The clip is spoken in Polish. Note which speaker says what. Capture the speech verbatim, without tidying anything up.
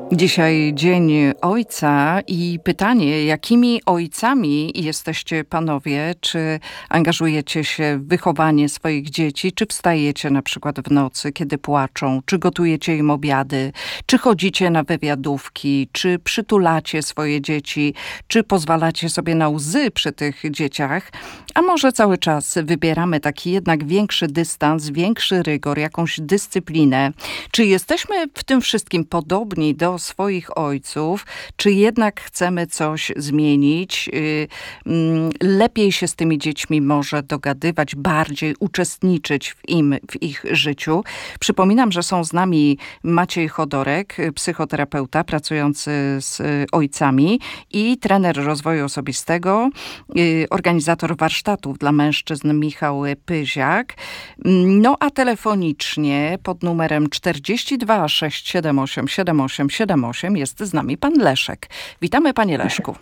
Speaker 1: Dzisiaj Dzień Ojca i pytanie, jakimi ojcami jesteście panowie? Czy angażujecie się w wychowanie swoich dzieci? Czy wstajecie na przykład w nocy, kiedy płaczą? Czy gotujecie im obiady? Czy chodzicie na wywiadówki? Czy przytulacie swoje dzieci? Czy pozwalacie sobie na łzy przy tych dzieciach? A może cały czas wybieramy taki jednak większy dystans, większy rygor, jakąś dyscyplinę? Czy jesteśmy w tym wszystkim podobni do swoich ojców, czy jednak chcemy coś zmienić, lepiej się z tymi dziećmi może dogadywać, bardziej uczestniczyć w, im, w ich życiu. Przypominam, że są z nami Maciej Chodorek, psychoterapeuta pracujący z ojcami i trener rozwoju osobistego, organizator warsztatów dla mężczyzn Michał Pyziak. No a telefonicznie pod numerem czterdzieści dwa sześć siedem osiem siedem osiem siedem osiem jest z nami pan Leszek. Witamy, panie Leszku.